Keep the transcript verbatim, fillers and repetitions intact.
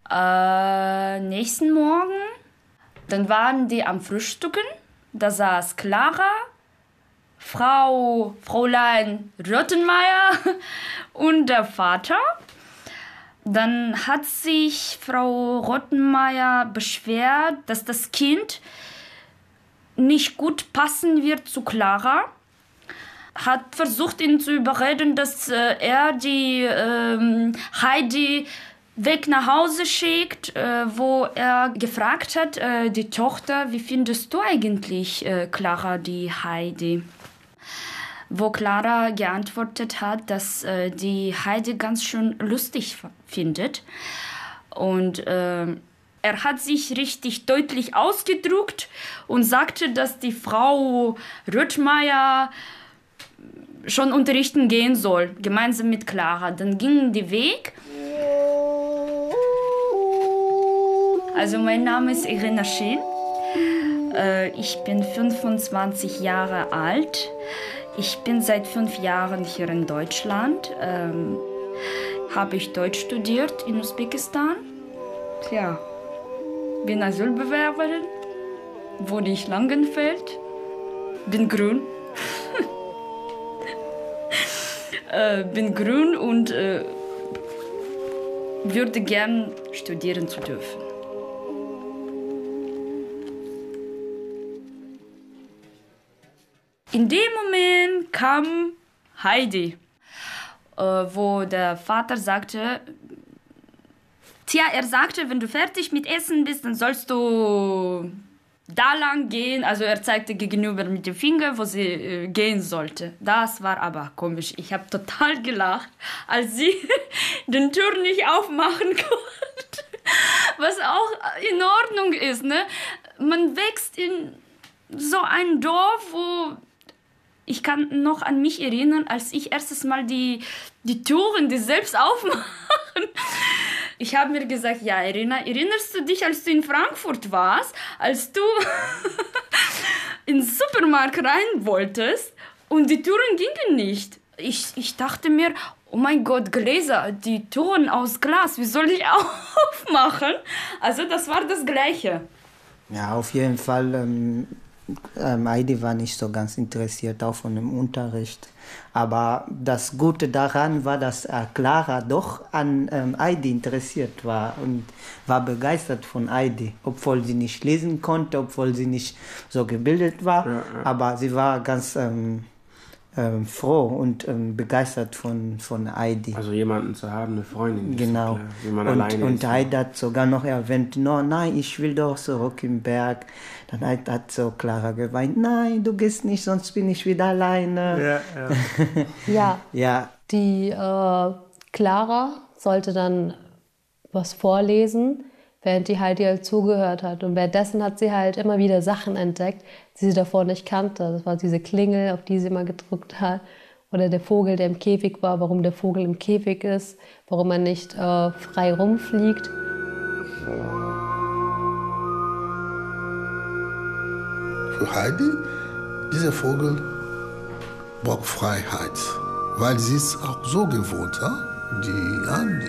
Äh, nächsten Morgen, dann waren die am Frühstücken. Da saß Clara, Frau, Fräulein Rottenmeier und der Vater. Dann hat sich Frau Rottenmeier beschwert, dass das Kind nicht gut passen wird zu Clara. Hat versucht, ihn zu überreden, dass äh, er die äh, Heidi weg nach Hause schickt, äh, wo er gefragt hat, äh, die Tochter, wie findest du eigentlich, äh, Clara, die Heidi? Wo Clara geantwortet hat, dass äh, die Heidi ganz schön lustig findet. Und äh, er hat sich richtig deutlich ausgedrückt und sagte, dass die Frau Röttmeier schon unterrichten gehen soll, gemeinsam mit Clara. Dann gingen die Weg. Also mein Name ist Irina Schien. Äh, ich bin fünfundzwanzig Jahre alt. Ich bin seit fünf Jahren hier in Deutschland. Ähm, habe ich Deutsch studiert in Usbekistan. Tja, bin Asylbewerberin. Wohne ich Langenfeld. Bin grün. äh, bin grün und äh, würde gern studieren zu dürfen. In dem Moment kam Heidi, äh, wo der Vater sagte, tja, er sagte, wenn du fertig mit Essen bist, dann sollst du da lang gehen. Also er zeigte gegenüber mit dem Finger, wo sie äh, gehen sollte. Das war aber komisch. Ich habe total gelacht, als sie den Tür nicht aufmachen konnte. Was auch in Ordnung ist, ne? Man wächst in so ein Dorf, wo... Ich kann noch an mich erinnern, als ich erstes Mal die, die Türen, die selbst aufmachen. Ich habe mir gesagt, ja, Irina, erinnerst du dich, als du in Frankfurt warst, als du in den Supermarkt rein wolltest und die Türen gingen nicht? Ich, ich dachte mir, oh mein Gott, Gläser, die Türen aus Glas, wie soll ich aufmachen? Also das war das Gleiche. Ja, auf jeden Fall. Ähm Ähm, Heidi war nicht so ganz interessiert, auch von dem Unterricht. Aber das Gute daran war, dass äh, Clara doch an ähm, Heidi interessiert war und war begeistert von Heidi, obwohl sie nicht lesen konnte, obwohl sie nicht so gebildet war. Ja, ja. Aber sie war ganz ähm, ähm, froh und ähm, begeistert von, von Heidi. Also jemanden zu haben, eine Freundin. Genau. So klar, wie man und alleine und ist, Heidi hat sogar noch erwähnt, no, nein, ich will doch zurück im Berg. Dann hat, hat so Clara geweint, nein, du gehst nicht, sonst bin ich wieder alleine. Ja, ja. ja. ja. Die äh, Clara sollte dann was vorlesen, während die Heidi halt zugehört hat. Und währenddessen hat sie halt immer wieder Sachen entdeckt, die sie davor nicht kannte. Das war diese Klingel, auf die sie immer gedrückt hat. Oder der Vogel, der im Käfig war, warum der Vogel im Käfig ist, warum er nicht äh, frei rumfliegt. Für Heidi, dieser Vogel braucht Freiheit, weil sie ist auch so gewohnt. Ja? Die, ja,